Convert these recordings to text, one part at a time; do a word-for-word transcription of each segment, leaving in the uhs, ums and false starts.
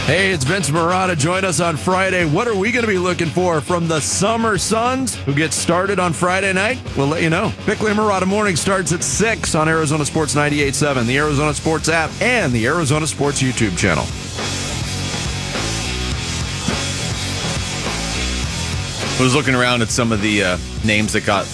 Hey, it's Vince Marotta. Join us on Friday. What are we going to be looking for from the Summer Suns, who get started on Friday night? We'll let you know. Bickley and Marotta Morning starts at six on Arizona Sports ninety-eight point seven, the Arizona Sports app, and the Arizona Sports YouTube channel. I was looking around at some of the uh, names that got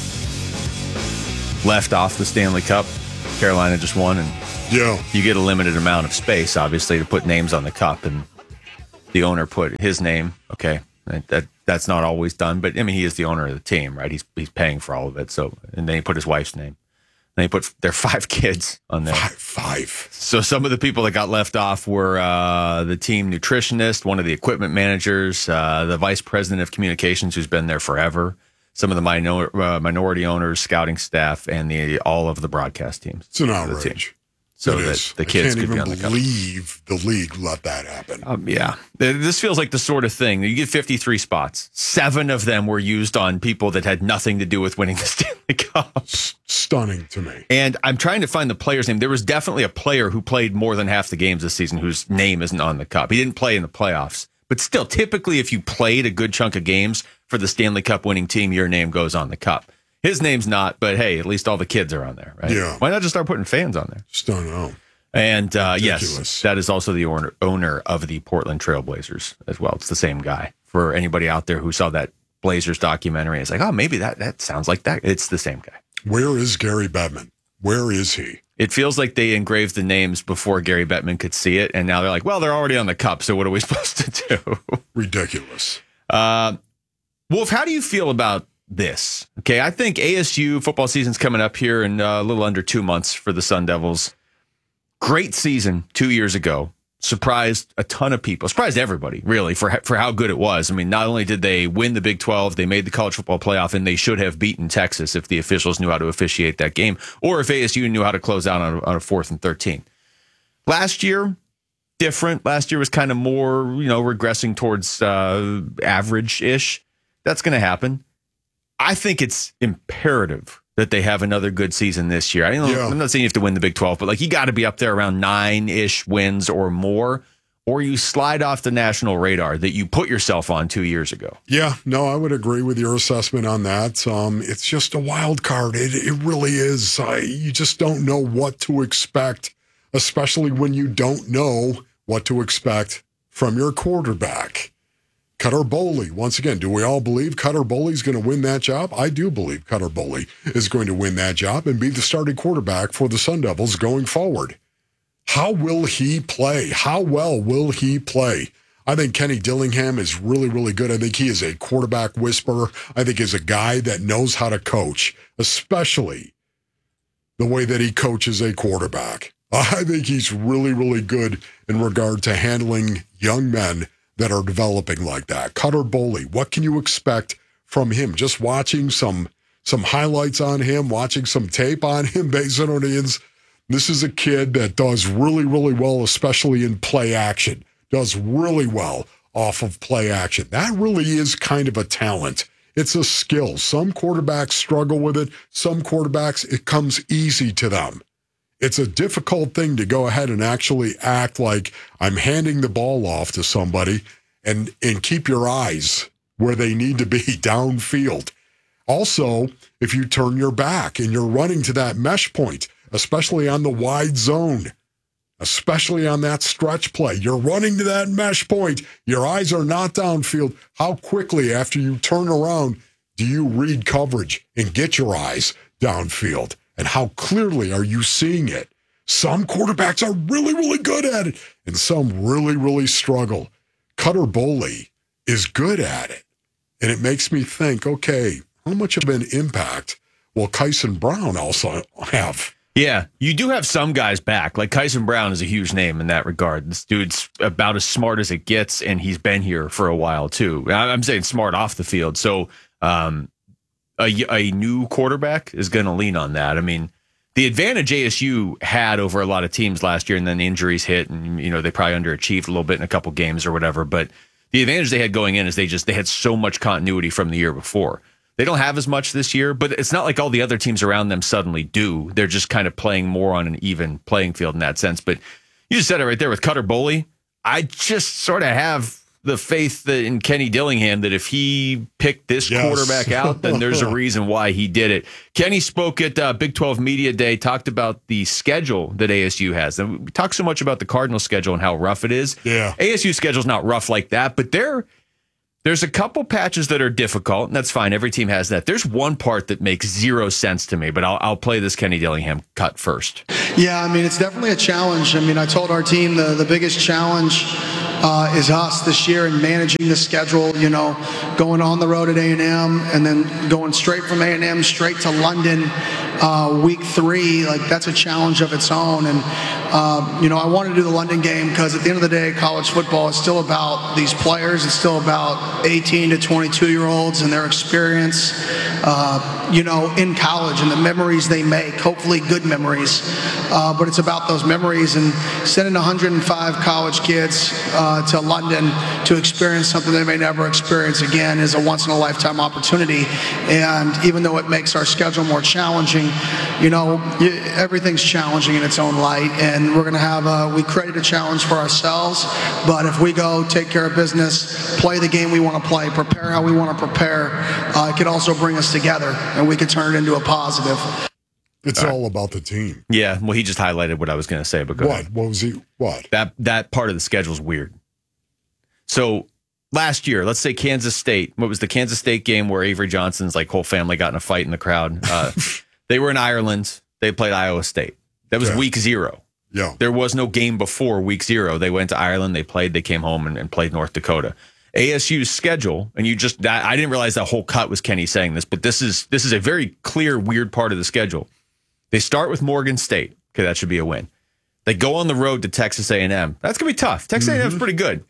left off the Stanley Cup. Carolina just won, and yeah. you get a limited amount of space, obviously, to put names on the cup, and the owner put his name. Okay, that, that that's not always done, but I mean, he is the owner of the team, right? He's he's paying for all of it. So, and then he put his wife's name. Then he put their five kids on there. Five, five. So some of the people that got left off were uh, the team nutritionist, one of the equipment managers, uh, the vice president of communications, who's been there forever, some of the minor, uh, minority owners, scouting staff, and the all of the broadcast teams. It's an outrage. So it that is. the kids I could can't be on even the cup. believe the league let that happen. Um, yeah. This feels like the sort of thing. You get fifty-three spots. Seven of them were used on people that had nothing to do with winning the Stanley Cup. S- stunning to me. And I'm trying to find the player's name. There was definitely a player who played more than half the games this season whose name isn't on the cup. He didn't play in the playoffs. But still, typically, if you played a good chunk of games for the Stanley Cup winning team, your name goes on the cup. His name's not, but hey, at least all the kids are on there, right? Yeah. Why not just start putting fans on there? Just don't know. And uh, yes, Ridiculous. that is also the owner, owner of the Portland Trailblazers as well. It's the same guy. For anybody out there who saw that Blazers documentary, it's like, oh, maybe that, that sounds like that. It's the same guy. Where is Gary Bettman? Where is he? It feels like they engraved the names before Gary Bettman could see it. And now they're like, well, they're already on the cup. So what are we supposed to do? Ridiculous. Uh, Wolf, how do you feel about this? Okay, I think A S U football season's coming up here in uh, a little under two months for the Sun Devils. Great season two years ago. Surprised a ton of people. Surprised everybody, really, for for how good it was. I mean, not only did they win the Big twelve, they made the college football playoff, and they should have beaten Texas if the officials knew how to officiate that game, or if A S U knew how to close out on a, on a fourth and thirteen. Last year, different. Last year was kind of more, you know, regressing towards uh, average-ish. That's going to happen. I think it's imperative that they have another good season this year. I don't, Yeah. I'm not saying you have to win the Big twelve, but like you got to be up there around nine-ish wins or more, or you slide off the national radar that you put yourself on two years ago. Yeah, no, I would agree with your assessment on that. Um, it's just a wild card. It, it really is. I, you just don't know what to expect, especially when you don't know what to expect from your quarterback. Cutter Boley, once again, do we all believe Cutter Boley is going to win that job? I do believe Cutter Boley is going to win that job and be the starting quarterback for the Sun Devils going forward. How will he play? How well will he play? I think Kenny Dillingham is really, really good. I think he is a quarterback whisperer. I think he's a guy that knows how to coach, especially the way that he coaches a quarterback. I think he's really, really good in regard to handling young men that are developing like that. Cutter Boley, what can you expect from him? Just watching some some highlights on him, watching some tape on him, Basinonians. This is a kid that does really, really well, especially in play action. Does really well off of play action. That really is kind of a talent. It's a skill. Some quarterbacks struggle with it. Some quarterbacks, it comes easy to them. It's a difficult thing to go ahead and actually act like I'm handing the ball off to somebody and, and keep your eyes where they need to be downfield. Also, if you turn your back and you're running to that mesh point, especially on the wide zone, especially on that stretch play, you're running to that mesh point, your eyes are not downfield. How quickly after you turn around do you read coverage and get your eyes downfield? And how clearly are you seeing it? Some quarterbacks are really, really good at it, and some really, really struggle. Cutter Boley is good at it. And it makes me think, okay, how much of an impact will Kyson Brown also have? Yeah, you do have some guys back. Like Kyson Brown is a huge name in that regard. This dude's about as smart as it gets, and he's been here for a while, too. I'm saying smart off the field. So, um, A, a new quarterback is going to lean on that. I mean, the advantage A S U had over a lot of teams last year, and then injuries hit, and you know they probably underachieved a little bit in a couple games or whatever. But the advantage they had going in is they just they had so much continuity from the year before. They don't have as much this year, but it's not like all the other teams around them suddenly do. They're just kind of playing more on an even playing field in that sense. But you just said it right there with Cutter Boley. I just sort of have the faith that in Kenny Dillingham that if he picked this Yes. quarterback out, then there's a reason why he did it. Kenny spoke at uh, Big twelve Media Day, talked about the schedule that A S U has. And we talk so much about the Cardinals schedule and how rough it is. Yeah. A S U schedule's not rough like that, but there, there's a couple patches that are difficult, and that's fine. Every team has that. There's one part that makes zero sense to me, but I'll, I'll play this Kenny Dillingham cut first. Yeah, I mean, it's definitely a challenge. I mean, I told our team the, the biggest challenge uh, is us this year in managing the schedule, you know, going on the road at A and M and then going straight from A and M straight to London uh, week three. Like, that's a challenge of its own. And, uh, you know, I want to do the London game because at the end of the day, college football is still about these players. It's still about eighteen to twenty-two year olds and their experience, uh, you know, in college and the memories they make, hopefully good memories. Uh, but it's about those memories, and sending one hundred five college kids uh, to London to experience something they may never experience again is a once-in-a-lifetime opportunity. And even though it makes our schedule more challenging, you know, everything's challenging in its own light, and we're going to have a, we created a challenge for ourselves, but if we go take care of business, play the game we want to play, prepare how we want to prepare, uh, it could also bring us together, and we could turn it into a positive. It's all, all about the team. Yeah, well, he just highlighted what I was going to say, but go What? ahead. What was he? What? That that part of the schedule is weird. So last year, let's say Kansas State. What was the Kansas State game where Avery Johnson's like whole family got in a fight in the crowd? Uh, they were in Ireland. They played Iowa State. That was Yeah. week zero. Yeah. There was no game before week zero. They went to Ireland. They played. They came home and, and played North Dakota. A S U's schedule, and you just that, I didn't realize that whole cut was Kenny saying this, but this is this is a very clear, weird part of the schedule. They start with Morgan State. Okay, that should be a win. They go on the road to Texas A and M. That's going to be tough. Texas mm-hmm. A and M is pretty good.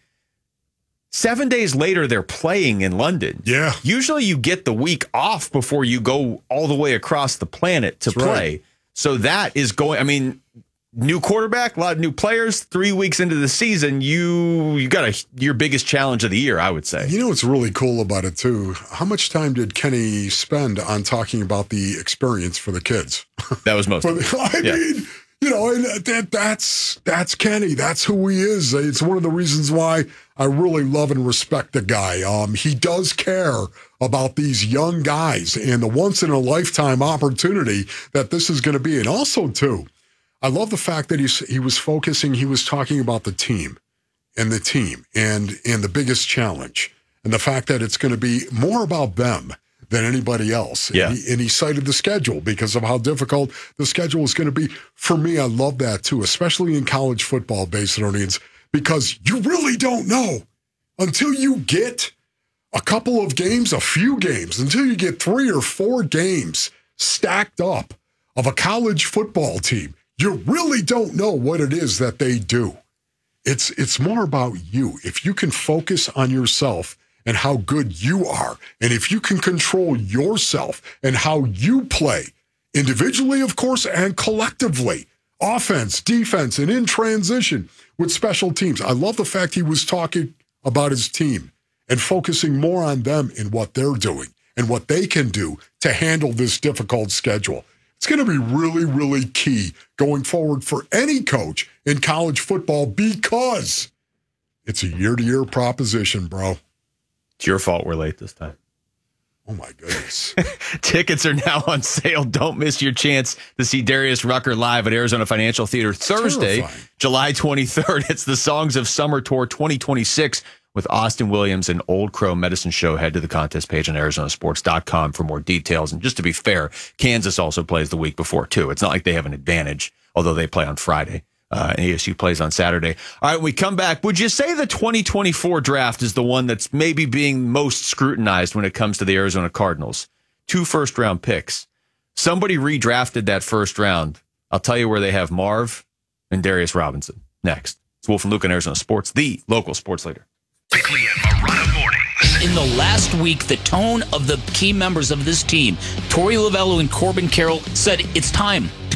Seven days later, they're playing in London. Yeah. Usually you get the week off before you go all the way across the planet to That's play. right. So that is going, I mean, new quarterback, a lot of new players, three weeks into the season, you you got a, your biggest challenge of the year, I would say. You know what's really cool about it, too? How much time did Kenny spend on talking about the experience for the kids? That was most of it. I Yeah. mean, you know, and that, that's that's Kenny. That's who he is. It's one of the reasons why I really love and respect the guy. Um, he does care about these young guys and the once-in-a-lifetime opportunity that this is going to be. And also, too, I love the fact that he's, he was focusing, he was talking about the team and the team and, and the biggest challenge and the fact that it's going to be more about them than anybody else. Yeah. And, he, and he cited the schedule because of how difficult the schedule is going to be. For me, I love that too, especially in college football, Basinonians, because you really don't know until you get a couple of games, a few games, until you get three or four games stacked up of a college football team. You really don't know what it is that they do. It's it's more about you. If you can focus on yourself and how good you are, and if you can control yourself and how you play, individually, of course, and collectively, offense, defense, and in transition with special teams. I love the fact he was talking about his team and focusing more on them and what they're doing and what they can do to handle this difficult schedule. It's going to be really, really key going forward for any coach in college football because it's a year-to-year proposition, bro. It's your fault we're late this time. Oh, my goodness. Tickets are now on sale. Don't miss your chance to see Darius Rucker live at Arizona Financial Theater Thursday, terrifying. July twenty-third. It's the Songs of Summer Tour twenty twenty-six with Austin Williams and Old Crow Medicine Show. Head to the contest page on Arizona Sports dot com for more details. And just to be fair, Kansas also plays the week before, too. It's not like they have an advantage, although they play on Friday. Uh, and A S U plays on Saturday. All right, when we come back, would you say the twenty twenty-four draft is the one that's maybe being most scrutinized when it comes to the Arizona Cardinals? Two first-round picks. Somebody redrafted that first round. I'll tell you where they have Marv and Darius Robinson. Next. It's Wolf and Luke on Arizona Sports, the local sports leader. Bickley and Marotta mornings. In the last week, the tone of the key members of this team, Torey Lovello and Corbin Carroll, said it's time to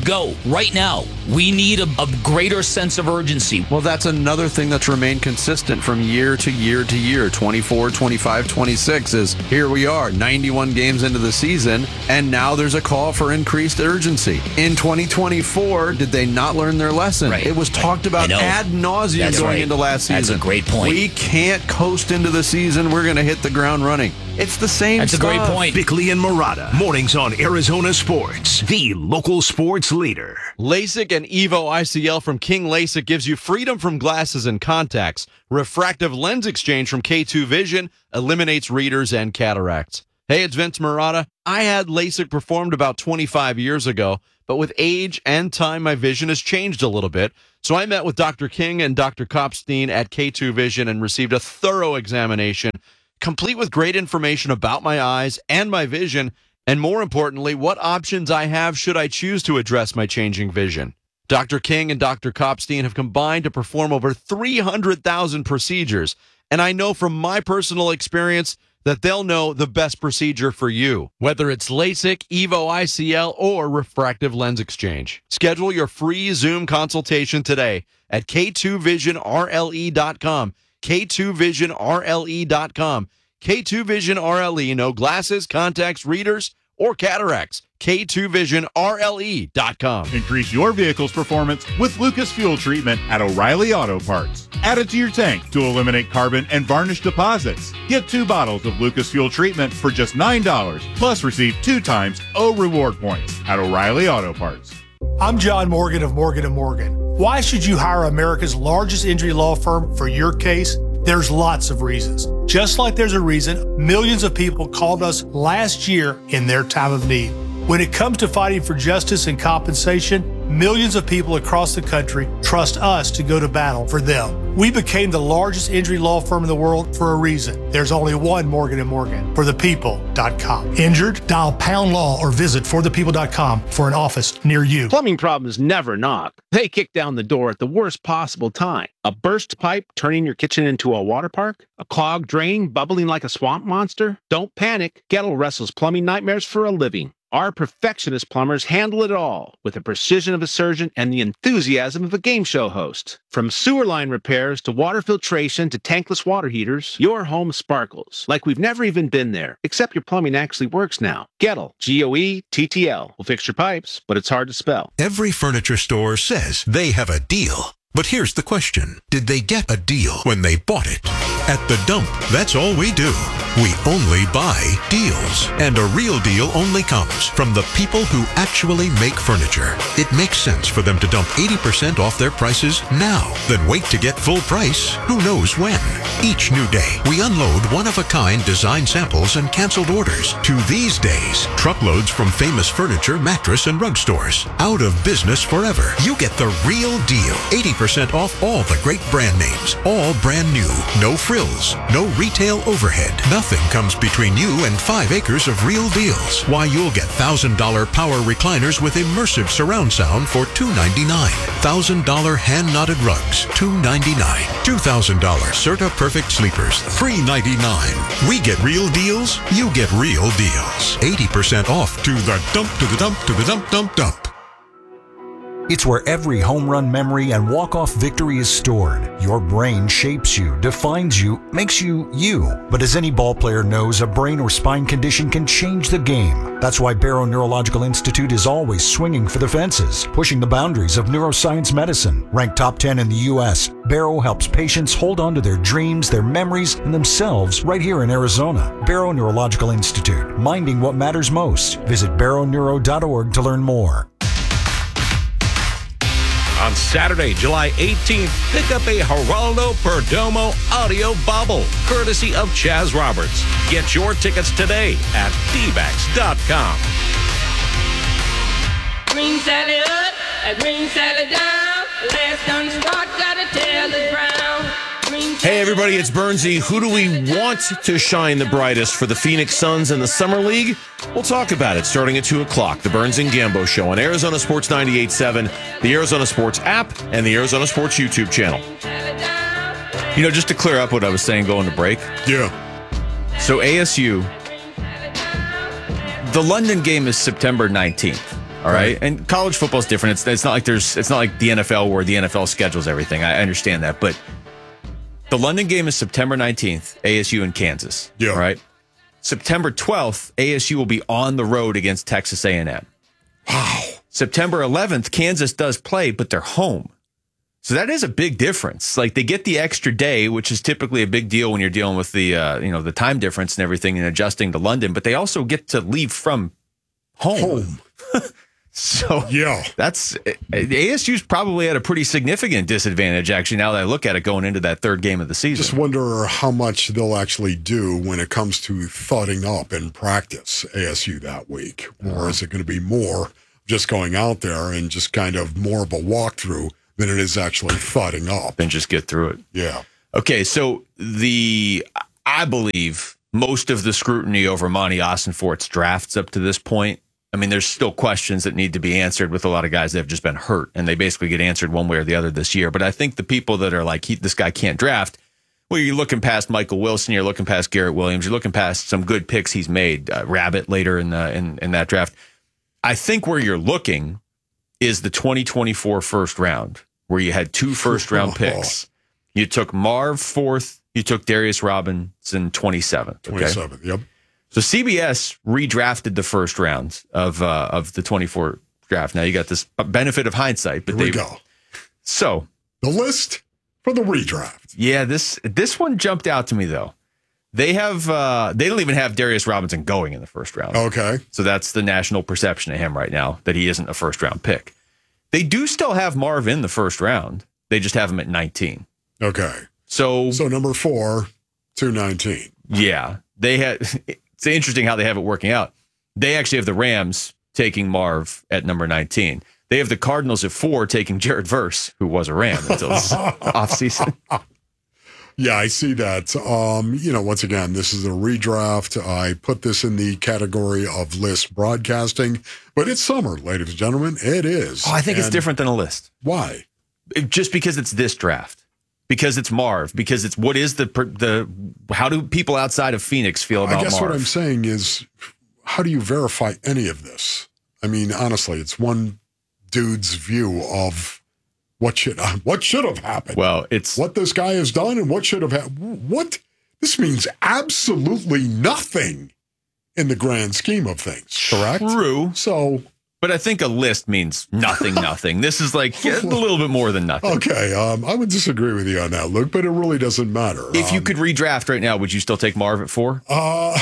go right now. We need a, a greater sense of urgency. Well, that's another thing that's remained consistent from year to year to year. twenty-four, twenty-five, twenty-six is here we are, ninety-one games into the season, and now there's a call for increased urgency. In twenty twenty-four, did they not learn their lesson? Right. It was talked about ad nauseum That's going right. into last season. That's a great point. We can't coast into the season. We're going to hit the ground running. It's the same That's stuff. a great point. Bickley and Murata. Mornings on Arizona Sports, the local sports leader. LASIK and Evo I C L from King LASIK gives you freedom from glasses and contacts. Refractive lens exchange from K two Vision eliminates readers and cataracts. Hey, it's Vince Murata. I had LASIK performed about twenty-five years ago, but with age and time, my vision has changed a little bit. So I met with Doctor King and Doctor Kopstein at K two Vision and received a thorough examination, complete with great information about my eyes and my vision, and more importantly, what options I have should I choose to address my changing vision. Doctor King and Doctor Kopstein have combined to perform over three hundred thousand procedures, and I know from my personal experience that they'll know the best procedure for you, whether it's LASIK, Evo I C L, or refractive lens exchange. Schedule your free Zoom consultation today at K two vision R L E dot com. K two vision R L E dot com. K two Vision R L E, no glasses, contacts, readers, or cataracts. K two vision R L E dot com. Increase your vehicle's performance with Lucas Fuel Treatment at O'Reilly Auto Parts. Add it to your tank to eliminate carbon and varnish deposits. Get two bottles of Lucas Fuel Treatment for just nine dollars, plus receive two times O reward points at O'Reilly Auto Parts. I'm John Morgan of Morgan and Morgan. Why should you hire America's largest injury law firm for your case? There's lots of reasons. Just like there's a reason millions of people called us last year in their time of need. When it comes to fighting for justice and compensation, millions of people across the country trust us to go to battle for them. We became the largest injury law firm in the world for a reason. There's only one Morgan and Morgan, for the people dot com. Injured? Dial pound law or visit for the people dot com for an office near you. Plumbing problems never knock. They kick down the door at the worst possible time. A burst pipe turning your kitchen into a water park? A clogged drain bubbling like a swamp monster? Don't panic. Gettle wrestles plumbing nightmares for a living. Our perfectionist plumbers handle it all with the precision of a surgeon and the enthusiasm of a game show host. From sewer line repairs to water filtration to tankless water heaters, your home sparkles like we've never even been there, except your plumbing actually works now. Gettle, G O E T T L, will fix your pipes, but it's hard to spell. Every furniture store says they have a deal. But here's the question. Did they get a deal when they bought it? At The Dump, that's all we do. We only buy deals. And a real deal only comes from the people who actually make furniture. It makes sense for them to dump eighty percent off their prices now, then wait to get full price who knows when. Each new day, we unload one-of-a-kind design samples and canceled orders. To these days, truckloads from famous furniture, mattress, and rug stores. Out of business forever. You get the real deal. eighty percent off all the great brand names. All brand new. No frills. No retail overhead. Nothing comes between you and five acres of real deals. Why, you'll get one thousand dollars power recliners with immersive surround sound for two ninety-nine. one thousand dollars hand-knotted rugs, two ninety-nine. two thousand dollars Serta Perfect Sleepers, three ninety-nine. We get real deals, you get real deals. eighty percent off to the dump, to the dump, to the dump, dump, dump. It's where every home run memory and walk-off victory is stored. Your brain shapes you, defines you, makes you you. But as any ball player knows, a brain or spine condition can change the game. That's why Barrow Neurological Institute is always swinging for the fences, pushing the boundaries of neuroscience medicine. Ranked top ten in the U S, Barrow helps patients hold on to their dreams, their memories, and themselves right here in Arizona. Barrow Neurological Institute, minding what matters most. Visit barrow neuro dot org to learn more. On Saturday, July eighteenth, pick up a Geraldo Perdomo audio bobble, courtesy of Chaz Roberts. Get your tickets today at D backs dot com. Green salad up, a green salad down. Last done start, gotta tell the brown. Hey everybody, it's Bernsey. Who do we want to shine the brightest for the Phoenix Suns in the Summer League? We'll talk about it starting at two o'clock. The Burns and Gambo Show on Arizona Sports ninety-eight point seven, the Arizona Sports app, and the Arizona Sports YouTube channel. You know, just to clear up what I was saying going to break. Yeah. So A S U, the London game is September nineteenth. All right. And college football is different. It's, it's not like there's, it's not like the N F L where the N F L schedules everything. I understand that. But the London game is September nineteenth, A S U and Kansas. Yeah. All right. September twelfth, A S U will be on the road against Texas A and M. Wow. September eleventh, Kansas does play, but they're home. So that is a big difference. Like they get the extra day, which is typically a big deal when you're dealing with the uh, you know the time difference and everything and adjusting to London. But they also get to leave from home. Home. So yeah, that's A S U's probably at a pretty significant disadvantage. Actually, now that I look at it, going into that third game of the season, just wonder how much they'll actually do when it comes to thudding up in practice A S U that week, or is it going to be more just going out there and just kind of more of a walkthrough than it is actually thudding up and just get through it? Yeah. Okay, so the I believe most of the scrutiny over Monty Ossenfort's drafts up to this point. I mean, there's still questions that need to be answered with a lot of guys that have just been hurt, and they basically get answered one way or the other this year. But I think the people that are like, he, this guy can't draft, well, you're looking past Michael Wilson, you're looking past Garrett Williams, you're looking past some good picks he's made, uh, Rabbit later in, the, in in that draft. I think where you're looking is the twenty twenty-four first round, where you had two first-round picks. You took Marv fourth, you took Darius Robinson twenty-seventh. Okay? twenty-seventh, yep. So C B S redrafted the first round of uh, of the twenty-four draft. Now you got this benefit of hindsight, but Here we they go. So the list for the redraft. Yeah, this this one jumped out to me though. They have uh, they don't even have Darius Robinson going in the first round. Okay, so that's the national perception of him right now, that he isn't a first round pick. They do still have Marv in the first round. They just have him at nineteen. Okay, so so number four to nineteen. Yeah, they had. It's interesting how they have it working out. They actually have the Rams taking Marv at number nineteen. They have the Cardinals at four taking Jared Verse, who was a Ram until this offseason. Yeah, I see that. Um, you know, once again, this is a redraft. I put this in the category of list broadcasting, but it's summer, ladies and gentlemen. It is. Oh, I think and it's different than a list. Why? It, just because it's this draft. Because it's Marv. Because it's what is the the how do people outside of Phoenix feel about Marv? I guess Marv? what I'm saying is, how do you verify any of this? I mean, honestly, it's one dude's view of what should what should have happened. Well, it's what this guy has done and what should have happened. What this means absolutely nothing in the grand scheme of things. Correct. True. So. But I think a list means nothing, nothing. This is like a little bit more than nothing. Okay, um, I would disagree with you on that, Luke, but it really doesn't matter. If um, you could redraft right now, would you still take Marv at four? Uh,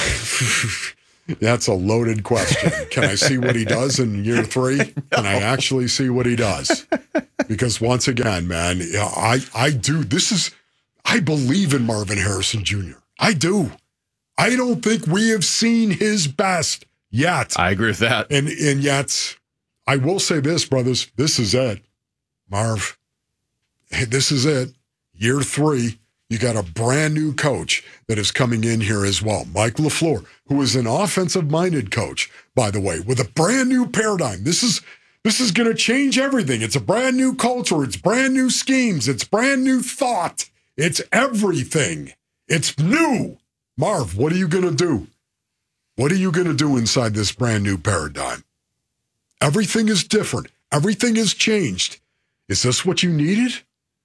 that's a loaded question. Can I see what he does in year three? Can I actually see what he does? Because once again, man, I, I do. This is, I believe in Marvin Harrison Junior I do. I don't think we have seen his best yet. I agree with that. And and yet, I will say this, brothers, this is it. Marv, this is it. Year three, you got a brand new coach that is coming in here as well. Mike LaFleur, who is an offensive-minded coach, by the way, with a brand new paradigm. This is this is going to change everything. It's a brand new culture. It's brand new schemes. It's brand new thought. It's everything. It's new. Marv, what are you going to do? What are you going to do inside this brand new paradigm? Everything is different. Everything has changed. Is this what you needed?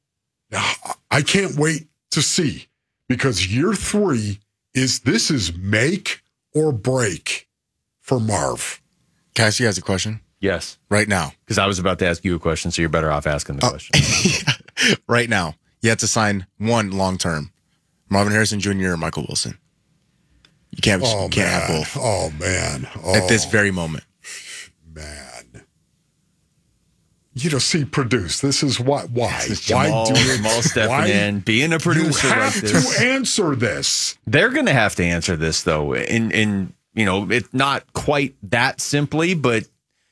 I can't wait to see, because year three is this is make or break for Marv. Can I ask you guys a question? Yes. Right now. Because I was about to ask you a question, so you're better off asking the oh. question. Right now, you have to sign one long term, Marvin Harrison Junior or Michael Wilson. You can't, oh, you can't have man. both. Oh, man. Oh, At this very moment. Man. You know, see, produce. This is why. Why? This is Jamal, why do it? Jamal stepping why? in, being a producer You have like this. to answer this. They're going to have to answer this, though. In, in you know, it's not quite that simply, but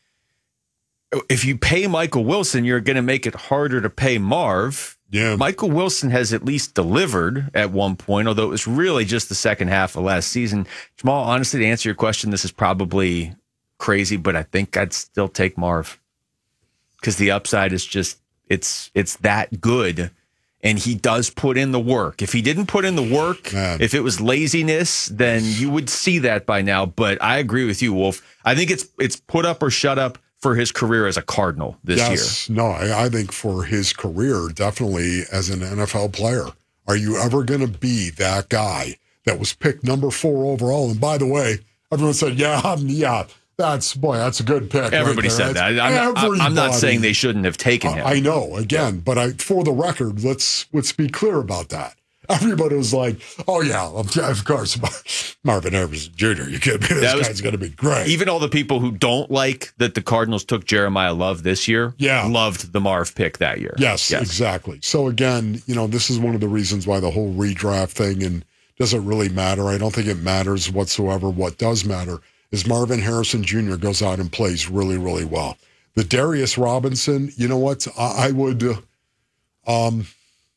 if you pay Michael Wilson, you're going to make it harder to pay Marv. Yeah. Michael Wilson has at least delivered at one point, although it was really just the second half of last season. Jamal, honestly, to answer your question, this is probably crazy, but I think I'd still take Marv because the upside is just, it's it's that good. And he does put in the work. If he didn't put in the work, Man. if it was laziness, then you would see that by now. But I agree with you, Wolf. I think it's it's put up or shut up for his career as a Cardinal this yes, year? No, I, I think for his career, definitely as an N F L player. Are you ever going to be that guy that was picked number four overall? And by the way, everyone said, yeah, yeah, that's, boy, that's a good pick. Everybody right said that's, that. I'm not, I'm not saying they shouldn't have taken him. I, I know, again, yeah. but I, for the record, let's let's be clear about that. Everybody was like, oh, yeah, of course, Marvin Harrison Junior You kidding me? This was, guy's going to be great. Even all the people who don't like that the Cardinals took Jeremiah Love this year yeah. loved the Marv pick that year. Yes, yes, exactly. So, again, you know, this is one of the reasons why the whole redraft thing and doesn't really matter. I don't think it matters whatsoever. What does matter is Marvin Harrison Junior goes out and plays really, really well. The Darius Robinson, you know what? I, I would... Uh, um.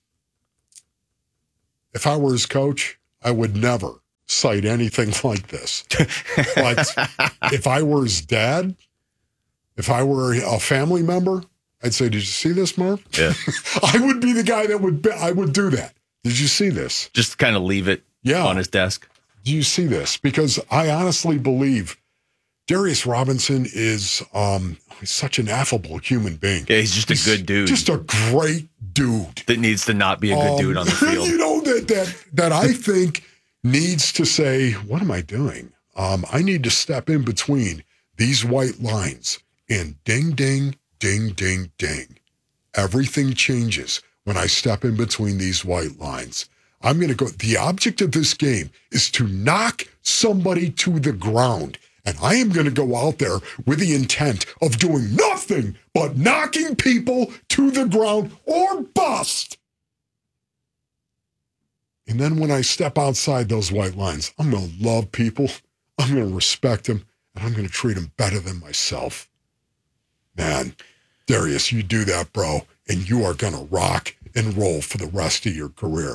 If I were his coach, I would never cite anything like this. But if I were his dad, if I were a family member, I'd say, did you see this, Marv? Yeah. I would be the guy that would, be, I would do that. Did you see this? Just kind of leave it yeah. on his desk. Do you see this? Because I honestly believe Darius Robinson is um, such an affable human being. Yeah, he's just he's a good dude. Just a great dude. That needs to not be a good um, dude on the field. You know, that that that I think needs to say, what am I doing? Um, I need to step in between these white lines and ding, ding, ding, ding, ding. Everything changes when I step in between these white lines. I'm going to go. The object of this game is to knock somebody to the ground. And I am going to go out there with the intent of doing nothing but knocking people to the ground or bust. And then when I step outside those white lines, I'm going to love people, I'm going to respect them, and I'm going to treat them better than myself. Man, Darius, you do that, bro, and you are going to rock and roll for the rest of your career.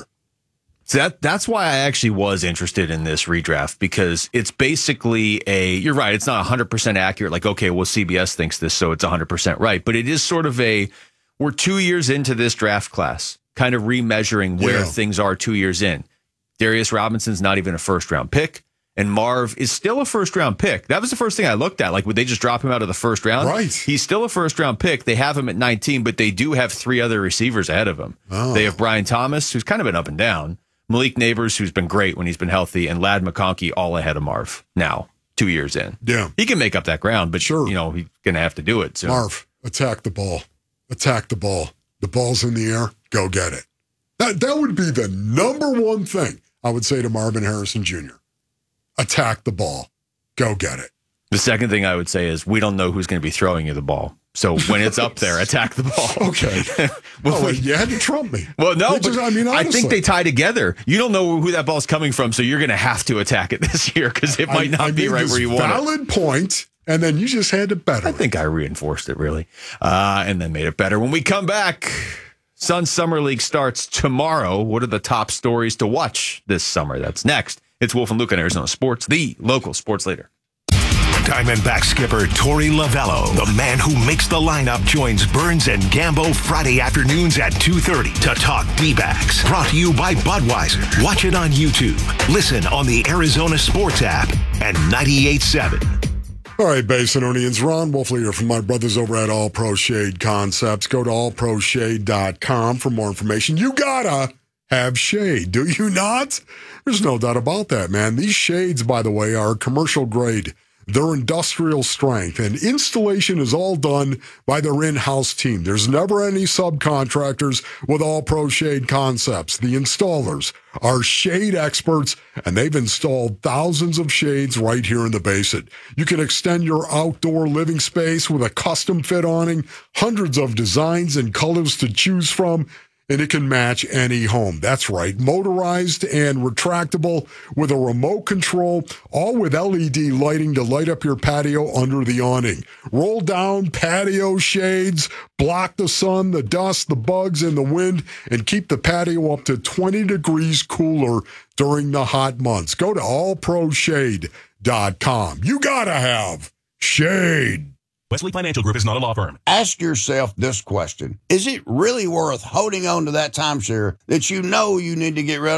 So that that's why I actually was interested in this redraft, because it's basically a, you're right, it's not one hundred percent accurate. Like, okay, well, C B S thinks this, so it's one hundred percent right. But it is sort of a, we're two years into this draft class, kind of remeasuring where yeah. things are two years in. Darius Robinson's not even a first round pick, and Marv is still a first round pick. That was the first thing I looked at. Like, would they just drop him out of the first round? Right. He's still a first round pick. They have him at nineteen, but they do have three other receivers ahead of him. Oh. They have Brian Thomas, who's kind of been up and down. Malik Neighbors, who's been great when he's been healthy, and Ladd McConkey all ahead of Marv now, two years in. Yeah. He can make up that ground, but sure. you know, he's going to have to do it soon. Marv, attack the ball. Attack the ball. The ball's in the air. Go get it. That, that would be the number one thing I would say to Marvin Harrison Junior Attack the ball. Go get it. The second thing I would say is we don't know who's going to be throwing you the ball. So when it's up there, attack the ball. Okay. well, oh, you had to trump me. Well, no, just, but I, mean, I think they tie together. You don't know who that ball's coming from, so you're going to have to attack it this year because it might I, not I be right where you want it. Valid point, and then you just had to better I it. think I reinforced it, really, uh, and then made it better. When we come back, Suns Summer League starts tomorrow. What are the top stories to watch this summer? That's next. It's Wolf and Luke on Arizona Sports, the local sports leader. Diamondback skipper Torey Lovello, the man who makes the lineup, joins Burns and Gambo Friday afternoons at two thirty to talk D-backs. Brought to you by Budweiser. Watch it on YouTube. Listen on the Arizona Sports app and ninety-eight point seven. All right, Basinonians, Ron Wolfley here from my brothers over at All Pro Shade Concepts. Go to all pro shade dot com for more information. You gotta have shade, do you not? There's no doubt about that, man. These shades, by the way, are commercial grade. They're industrial strength, and installation is all done by their in-house team. There's never any subcontractors with All Pro Shade Concepts. The installers are shade experts, and they've installed thousands of shades right here in the Basin. You can extend your outdoor living space with a custom fit awning, hundreds of designs and colors to choose from, and it can match any home. That's right, motorized and retractable with a remote control, all with L E D lighting to light up your patio under the awning. Roll down patio shades, block the sun, the dust, the bugs, and the wind, and keep the patio up to twenty degrees cooler during the hot months. Go to all pro shade dot com. You gotta have shade. Wesley Financial Group is not a law firm. Ask yourself this question. Is it really worth holding on to that timeshare that you know you need to get rid of?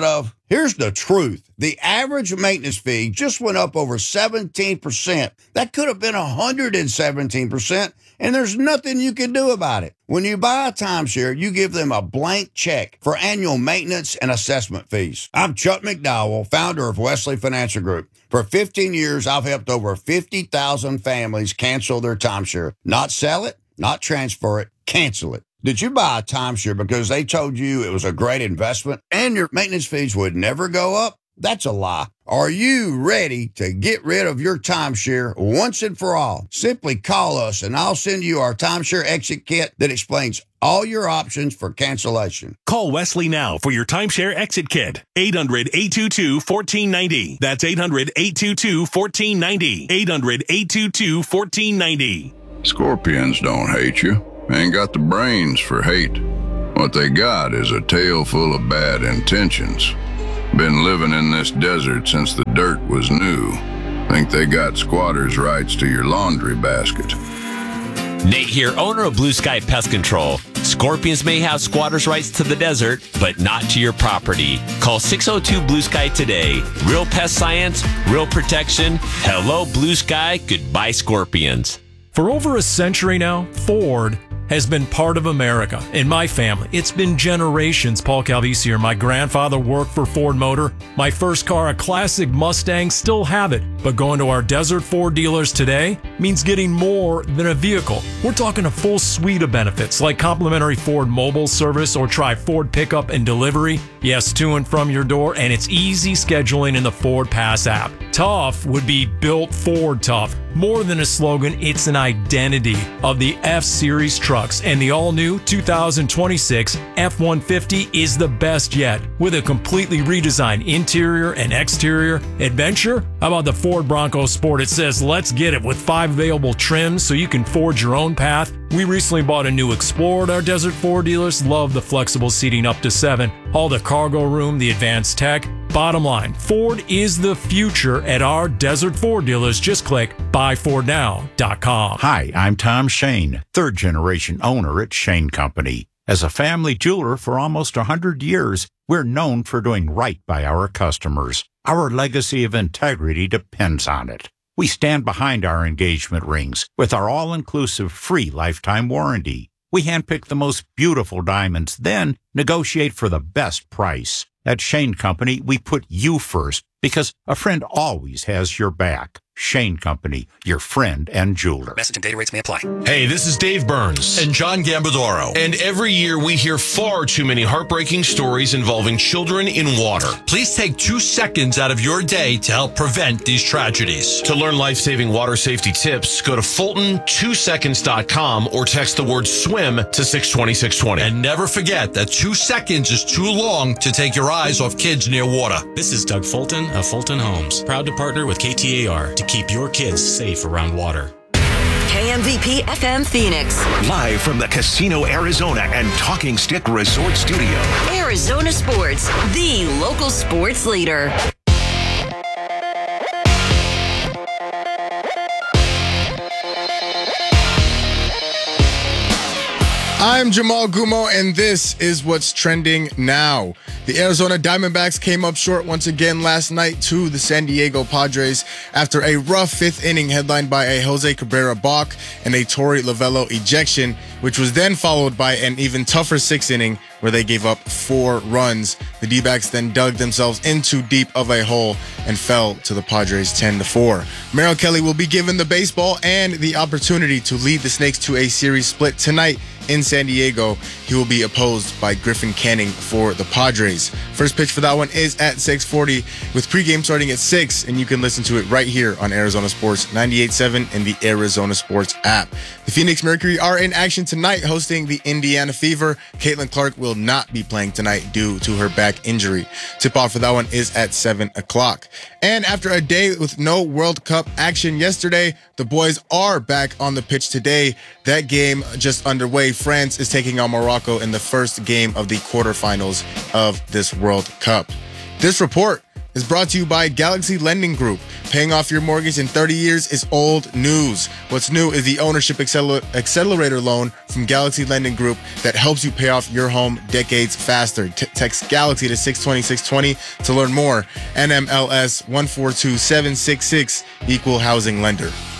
Here's the truth. The average maintenance fee just went up over seventeen percent. That could have been one hundred seventeen percent, and there's nothing you can do about it. When you buy a timeshare, you give them a blank check for annual maintenance and assessment fees. I'm Chuck McDowell, founder of Wesley Financial Group. For fifteen years, I've helped over fifty thousand families cancel their timeshare. Not sell it, not transfer it, cancel it. Did you buy a timeshare because they told you it was a great investment and your maintenance fees would never go up? That's a lie. Are you ready to get rid of your timeshare once and for all? Simply call us and I'll send you our timeshare exit kit that explains all your options for cancellation. Call Wesley now for your timeshare exit kit. eight hundred, eight two two, one four nine zero. That's eight hundred, eight two two, one four nine zero. eight hundred, eight two two, one four nine zero. Scorpions don't hate you. Ain't got the brains for hate. What they got is a tail full of bad intentions. Been living in this desert since the dirt was new. Think they got squatters' rights to your laundry basket. Nate here, owner of Blue Sky Pest Control. Scorpions may have squatters' rights to the desert, but not to your property. Call six oh two Blue Sky today. Real pest science, real protection. Hello, Blue Sky. Goodbye, Scorpions. For over a century now, Ford has been part of America. In my family, it's been generations. Paul Calvisi here. My grandfather worked for Ford Motor. My first car, a classic Mustang, still have it. But going to our Desert Ford dealers today means getting more than a vehicle. We're talking a full suite of benefits like complimentary Ford mobile service or try Ford pickup and delivery. Yes, to and from your door, and it's easy scheduling in the Ford Pass app. Tough would be built Ford tough. More than a slogan, it's an identity of the F-Series trucks, and the all-new two thousand twenty-six F one fifty is the best yet. With a completely redesigned interior and exterior adventure, how about the Ford Bronco Sport? It says, let's get it, with five available trims so you can forge your own path. We recently bought a new Explorer at our Desert Ford dealers. Love the flexible seating up to seven, all the cargo room, the advanced tech. Bottom line, Ford is the future at our Desert Ford dealers. Just click buy ford now dot com. Hi, I'm Tom Shane, third generation owner at Shane Company. As a family jeweler for almost one hundred years, we're known for doing right by our customers. Our legacy of integrity depends on it. We stand behind our engagement rings with our all-inclusive free lifetime warranty. We handpick the most beautiful diamonds, then negotiate for the best price. At Shane Company, we put you first because a friend always has your back. Shane Company, your friend and jeweler. Message and data rates may apply. Hey, this is Dave Burns And John Gambadoro. And every year we hear far too many heartbreaking stories involving children in water. Please take two seconds out of your day to help prevent these tragedies. To learn life-saving water safety tips, go to Fulton two seconds dot com or text the word SWIM to six two six two zero. And never forget that two seconds is too long to take your eyes off kids near water. This is Doug Fulton of Fulton Homes, proud to partner with K T A R to keep your kids safe around water. K M V P F M Phoenix. Live from the Casino Arizona and Talking Stick Resort Studio. Arizona Sports, the local sports leader. I'm Jamal Gumo, and this is what's trending now. The Arizona Diamondbacks came up short once again last night to the San Diego Padres after a rough fifth inning headlined by a Jose Cabrera balk and a Torey Lovello ejection, which was then followed by an even tougher sixth inning where they gave up four runs. The D-backs then dug themselves into deep of a hole and fell to the Padres ten to four. Merrill Kelly will be given the baseball and the opportunity to lead the Snakes to a series split tonight in San Diego. He will be opposed by Griffin Canning for the Padres. First pitch for that one is at six forty with pregame starting at six, and you can listen to it right here on Arizona Sports ninety-eight point seven and the Arizona Sports app. The Phoenix Mercury are in action tonight hosting the Indiana Fever. Caitlin Clark will not be playing tonight due to her back injury. Tip-off for that one is at seven o'clock. And after a day with no World Cup action yesterday, the boys are back on the pitch today. That game just underway. France is taking on Morocco in the first game of the quarterfinals of this World Cup. This report is brought to you by Galaxy Lending Group. Paying off your mortgage in thirty years is old news. What's new is the Ownership Acceler- Accelerator loan from Galaxy Lending Group that helps you pay off your home decades faster. T- text Galaxy to six twenty, six twenty to learn more. N M L S one four two seven six six, Equal Housing Lender.